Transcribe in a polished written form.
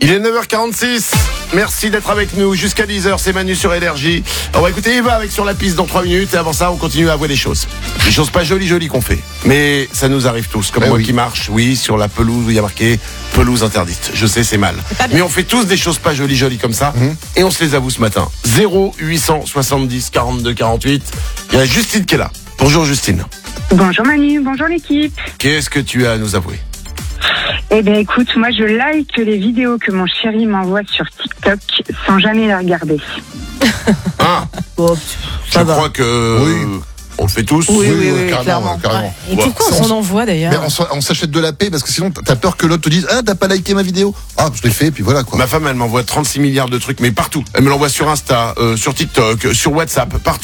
Il est 9h46. Merci d'être avec nous jusqu'à 10h. C'est Manu sur Énergie. On va écouter Eva avec Sur la piste dans 3 minutes. Et avant ça, on continue à avouer des choses. Des choses pas jolies qu'on fait. Mais ça nous arrive tous. Comme moi qui marche, sur la pelouse où il y a marqué pelouse interdite. Je sais, c'est mal. Mais on fait tous des choses pas jolies comme ça. Et on se les avoue ce matin. 0870 42 48. Il y a Justine qui est là. Bonjour Justine. Bonjour Manu, bonjour l'équipe. Qu'est-ce que tu as à nous avouer? Eh bien écoute, moi je like les vidéos que mon chéri m'envoie sur TikTok sans jamais les regarder. Ah, je crois que on le fait tous. Oui, clairement. Et pourquoi on s'en envoie d'ailleurs? On s'achète de la paix parce que sinon t'as peur que l'autre te dise t'as pas liké ma vidéo. Ah, je l'ai fait, puis voilà quoi. Ma femme, elle m'envoie 36 milliards de trucs, mais partout. Elle me l'envoie sur Insta, sur TikTok, sur WhatsApp, partout.